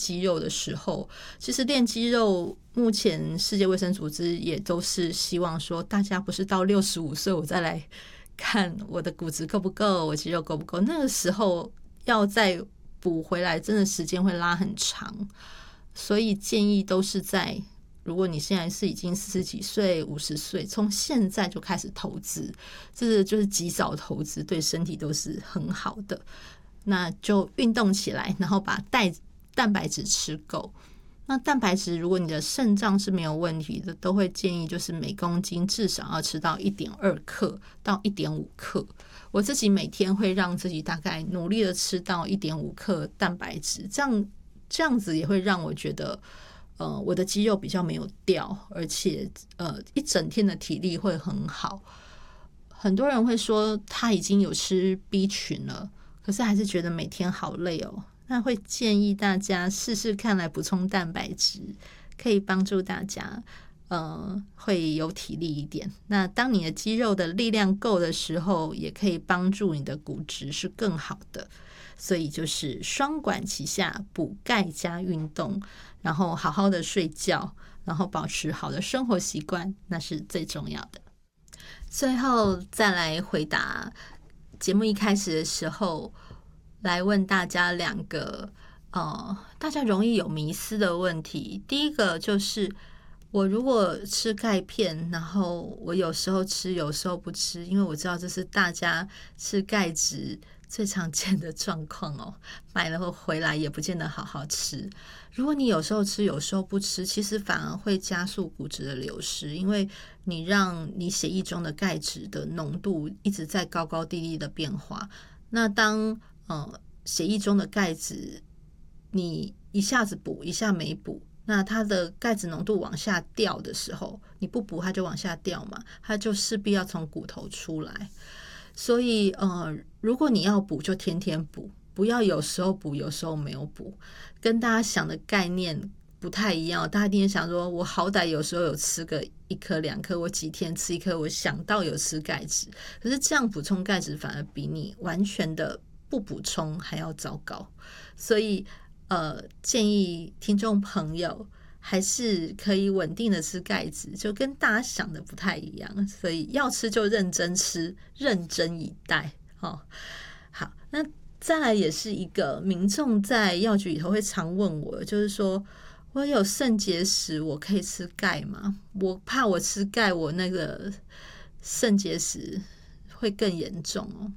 肌肉的时候，其实练肌肉，目前世界卫生组织也都是希望说，大家不是到65岁我再来看我的骨质够不够，我肌肉够不够，那个时候要再补回来，真的时间会拉很长。所以建议都是在，如果你现在是已经40几岁、50岁，从现在就开始投资，这就是及早投资，对身体都是很好的。那就运动起来，然后把蛋白质吃够。那蛋白质，如果你的肾脏是没有问题的，都会建议就是每公斤至少要吃到1.2克到1.5克。我自己每天会让自己大概努力的吃到1.5克蛋白质，这样子也会让我觉得我的肌肉比较没有掉，而且一整天的体力会很好。很多人会说他已经有吃 B 群了，可是还是觉得每天好累哦。那会建议大家试试看来补充蛋白质，可以帮助大家会有体力一点。那当你的肌肉的力量够的时候，也可以帮助你的骨质是更好的。所以就是双管齐下，补钙加运动，然后好好的睡觉，然后保持好的生活习惯，那是最重要的。最后再来回答节目一开始的时候来问大家2个大家容易有迷思的问题。第一个就是我如果吃钙片，然后我有时候吃有时候不吃，因为我知道这是大家吃钙质最常见的状况哦，买了回来也不见得好好吃。如果你有时候吃有时候不吃，其实反而会加速骨质的流失，因为你让你血液中的钙质的浓度一直在高高低低的变化。那当血液中的钙质你一下子补一下没补，那它的钙质浓度往下掉的时候，你不补它就往下掉嘛，它就势必要从骨头出来。所以如果你要补就天天补，不要有时候补有时候没有补，跟大家想的概念不太一样。大家一定想说我好歹有时候有吃个1颗2颗，我几天吃1颗，我想到有吃钙质，可是这样补充钙质反而比你完全的不补充还要糟糕。所以建议听众朋友还是可以稳定的吃钙质，就跟大家想的不太一样。所以要吃就认真吃，认真以待。好，那再来也是一个民众在药局里头会常问我，就是说我有肾结石，我可以吃钙吗？我怕我吃钙，我那个肾结石会更严重哦。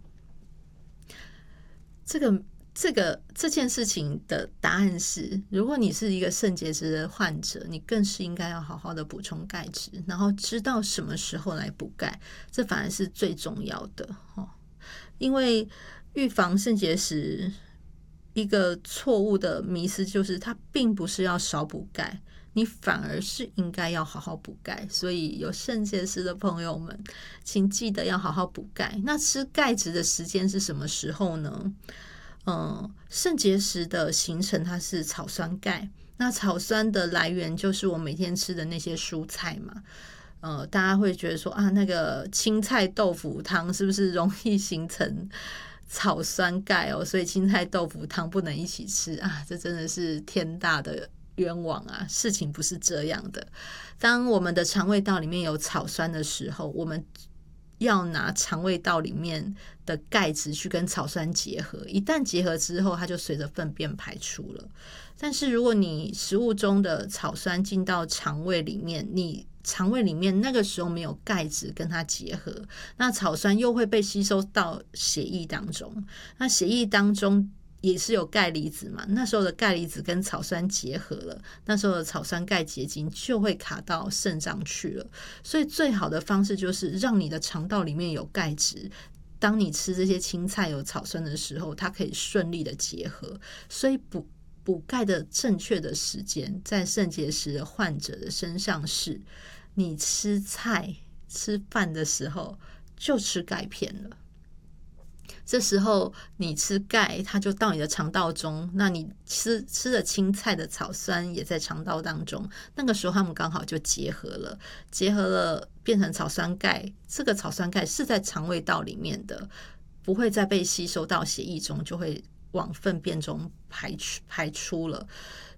这件事情的答案是，如果你是一个肾结石的患者，你更是应该要好好的补充钙质，然后知道什么时候来补钙，这反而是最重要的。因为预防肾结石一个错误的迷思就是它并不是要少补钙，你反而是应该要好好补钙。所以有肾结石的朋友们请记得要好好补钙。那吃钙质的时间是什么时候呢？肾结石的形成它是草酸钙，那草酸的来源就是我每天吃的那些蔬菜嘛。大家会觉得说那个青菜豆腐汤是不是容易形成草酸钙哦？所以青菜豆腐汤不能一起吃啊，这真的是天大的冤枉啊！事情不是这样的。当我们的肠胃道里面有草酸的时候，我们要拿肠胃道里面的钙质去跟草酸结合，一旦结合之后，它就随着粪便排出了。但是如果你食物中的草酸进到肠胃里面，你肠胃里面那个时候没有钙质跟它结合，那草酸又会被吸收到血液当中，那血液当中也是有钙离子嘛，那时候的钙离子跟草酸结合了，那时候的草酸钙结晶就会卡到肾脏去了。所以最好的方式就是让你的肠道里面有钙质，当你吃这些青菜有草酸的时候，它可以顺利的结合。所以补钙的正确的时间在肾结石的患者的身上是，你吃菜吃饭的时候就吃钙片了，这时候你吃钙它就到你的肠道中，那你吃的青菜的草酸也在肠道当中，那个时候它们刚好就结合了变成草酸钙。这个草酸钙是在肠胃道里面的，不会再被吸收到血液中，就会往粪便中排出了。